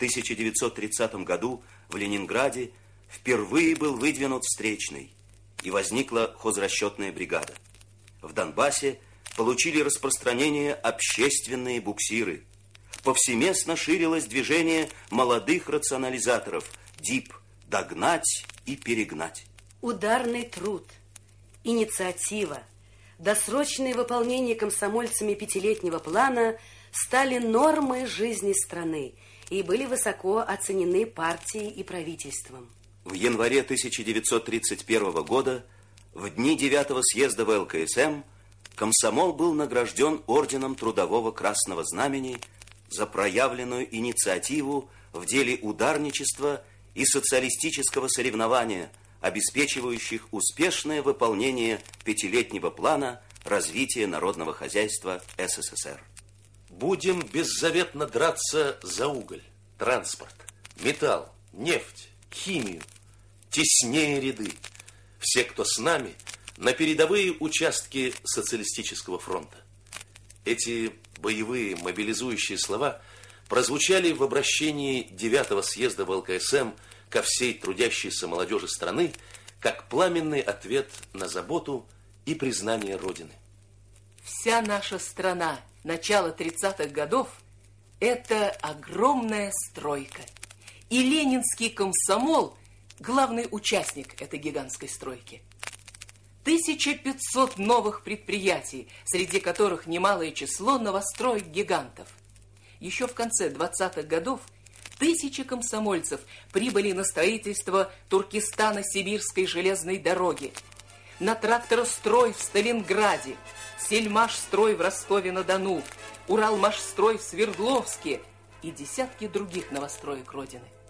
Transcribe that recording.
1930 году в Ленинграде впервые был выдвинут встречный, и возникла хозрасчетная бригада. В Донбассе получили распространение общественные буксиры. Повсеместно ширилось движение молодых рационализаторов ДИП «Догнать и перегнать». Ударный труд, инициатива, досрочное выполнение комсомольцами пятилетнего плана стали нормой жизни страны и были высоко оценены партией и правительством. В январе 1931 года, в дни 9-го съезда ВЛКСМ, комсомол был награжден орденом Трудового Красного Знамени за проявленную инициативу в деле ударничества и социалистического соревнования, обеспечивающих успешное выполнение пятилетнего плана развития народного хозяйства СССР. Будем беззаветно драться за уголь, транспорт, металл, нефть, химию. Теснее ряды. Все, кто с нами, на передовые участки социалистического фронта. Эти боевые мобилизующие слова прозвучали в обращении 9-го съезда ВЛКСМ ко всей трудящейся молодежи страны как пламенный ответ на заботу и признание Родины. Вся наша страна начала 30-х годов – это огромная стройка. И ленинский комсомол – главный участник этой гигантской стройки. 1500 новых предприятий, среди которых немалое число новостроек-гигантов. Еще в конце 20-х годов тысячи комсомольцев прибыли на строительство Туркестано-Сибирской железной дороги, на тракторострой в Сталинграде, Сельмашстрой в Ростове-на-Дону, Уралмашстрой в Свердловске и десятки других новостроек Родины.